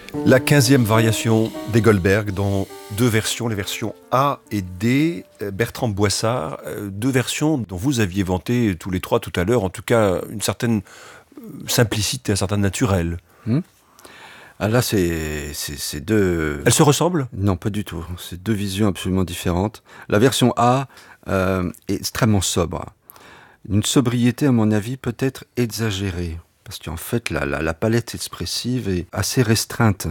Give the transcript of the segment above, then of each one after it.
La 15e variation des Goldberg dans deux versions, les versions A et D. Bertrand Boissard, deux versions dont vous aviez vanté tous les trois tout à l'heure, en tout cas une certaine simplicité, un certain naturel. Ah là, c'est deux... Elles se ressemblent ? Non, pas du tout. C'est deux visions absolument différentes. La version A est extrêmement sobre. Une sobriété, à mon avis, peut-être exagérée. Parce qu'en fait, la palette expressive est assez restreinte.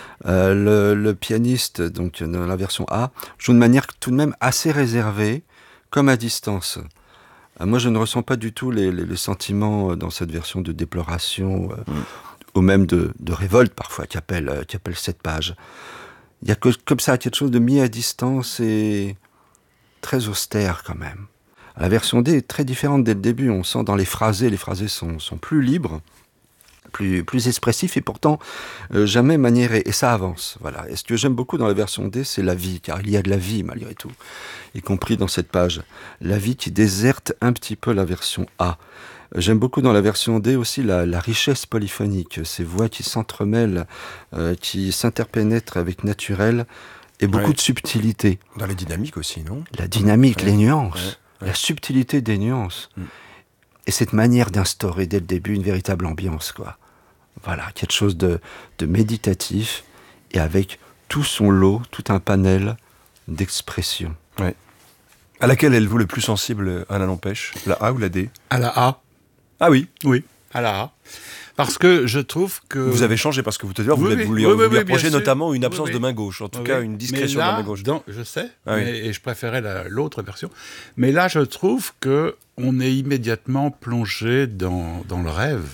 Le pianiste, donc dans la version A, joue de manière tout de même assez réservée, comme à distance. Moi, je ne ressens pas du tout les sentiments dans cette version de déploration, ou même de révolte parfois, qui appelle cette page. Il y a comme ça quelque chose de mis à distance et très austère quand même. La version D est très différente dès le début. On sent dans les phrasés sont plus libres, plus expressifs et pourtant jamais maniérés. Et ça avance. Voilà. Et ce que j'aime beaucoup dans la version D, c'est la vie, car il y a de la vie malgré tout, y compris dans cette page. La vie qui déserte un petit peu la version A. J'aime beaucoup dans la version D aussi la richesse polyphonique, ces voix qui s'entremêlent, qui s'interpénètrent avec naturel et beaucoup de subtilité. Dans les dynamiques aussi, non ? La dynamique, les nuances. La subtilité des nuances. Et cette manière d'instaurer dès le début une véritable ambiance, quoi. Voilà, quelque chose de méditatif et avec tout son lot, tout un panel d'expressions. Ouais. À laquelle êtes-vous le plus sensible, Alain Lampèche ? La A ou la D ? À la A. Ah oui ? Oui, à la A. Parce que je trouve que... Vous avez changé parce que tout à l'heure, vous lui reprochez notamment une absence de main gauche, en tout cas une discrétion de la main gauche. Je sais, et je préférais l'autre version. Mais là, je trouve qu'on est immédiatement plongé dans le rêve.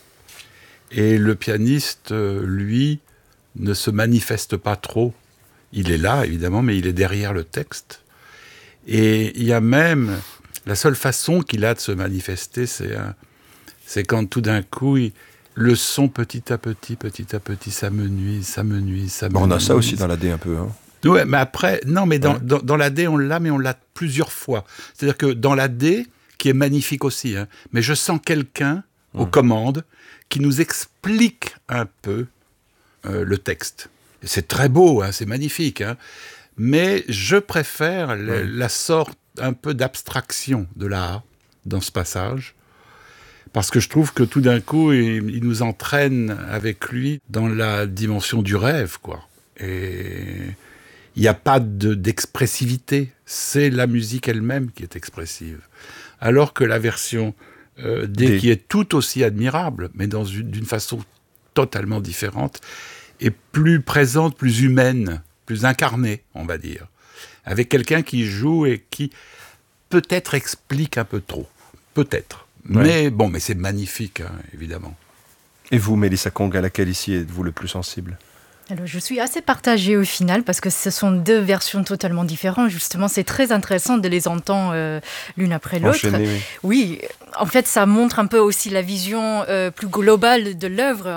Et le pianiste, lui, ne se manifeste pas trop. Il est là, évidemment, mais il est derrière le texte. Et il y a même... La seule façon qu'il a de se manifester, c'est quand tout d'un coup, le son petit à petit, ça me nuise. On a ça aussi dans la D un peu. Hein. Ouais, mais après, non, mais dans la D, on l'a, mais on l'a plusieurs fois. C'est-à-dire que dans la D, qui est magnifique aussi, hein, mais je sens quelqu'un aux commandes qui nous explique un peu le texte. Et c'est très beau, hein, c'est magnifique, hein, mais je préfère la sorte un peu d'abstraction de la A dans ce passage. Parce que je trouve que tout d'un coup, il nous entraîne avec lui dans la dimension du rêve, quoi. Et il n'y a pas d'expressivité. C'est la musique elle-même qui est expressive. Alors que la version D, qui est tout aussi admirable, mais d'une façon totalement différente, est plus présente, plus humaine, plus incarnée, on va dire. Avec quelqu'un qui joue et qui peut-être explique un peu trop. Peut-être. Mais bon, mais c'est magnifique, hein, évidemment. Et vous, Mélissa Kong, à laquelle ici êtes-vous le plus sensible ? Alors, je suis assez partagée au final parce que ce sont deux versions totalement différentes. Justement, c'est très intéressant de les entendre l'une après l'autre. Enchaîner, oui, en fait, ça montre un peu aussi la vision plus globale de l'œuvre.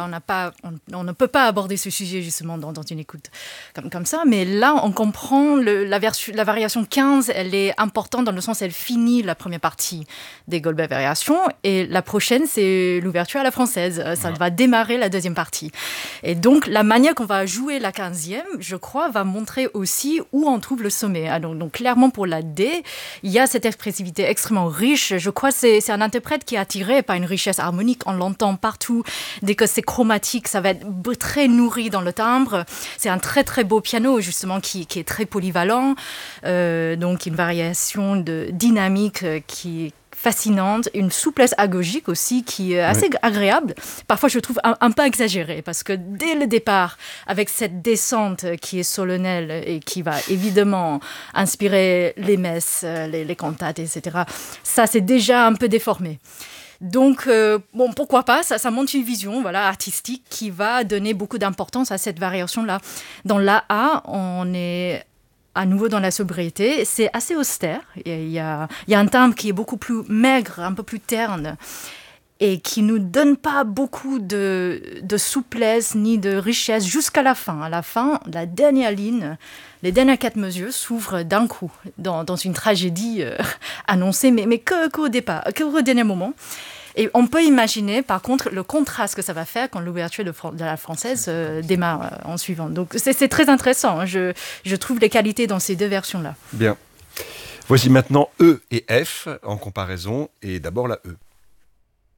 On ne peut pas aborder ce sujet justement dans une écoute comme ça. Mais là, on comprend la variation 15, elle est importante dans le sens elle finit la première partie des Goldberg variations et la prochaine, c'est l'ouverture à la française. Ça va démarrer la deuxième partie. Et donc, la manière qu'on va jouer la 15e, je crois, va montrer aussi où on trouve le sommet. Alors, donc clairement, pour la D, il y a cette expressivité extrêmement riche. Je crois que c'est un interprète qui est attiré par une richesse harmonique. On l'entend partout. Dès que c'est chromatique, ça va être très nourri dans le timbre. C'est un très, très beau piano, justement, qui est très polyvalent. Donc, une variation de dynamique qui est fascinante, une souplesse agogique aussi qui est assez agréable. Parfois, je trouve un peu exagérée parce que dès le départ, avec cette descente qui est solennelle et qui va évidemment inspirer les messes, les cantates, etc., ça, c'est déjà un peu déformé. Donc, pourquoi pas, ça montre une vision artistique qui va donner beaucoup d'importance à cette variation-là. Dans la A, on est à nouveau dans la sobriété, c'est assez austère. Il y a un timbre qui est beaucoup plus maigre, un peu plus terne, et qui nous donne pas beaucoup de souplesse ni de richesse jusqu'à la fin. À la fin, la dernière ligne, les dernières 4 mesures s'ouvrent d'un coup dans une tragédie annoncée, mais qu'au départ, qu'au dernier moment. Et on peut imaginer, par contre, le contraste que ça va faire quand l'ouverture de la française démarre en suivant. Donc, c'est très intéressant. Je trouve les qualités dans ces deux versions-là. Bien. Voici maintenant E et F en comparaison, et d'abord la E.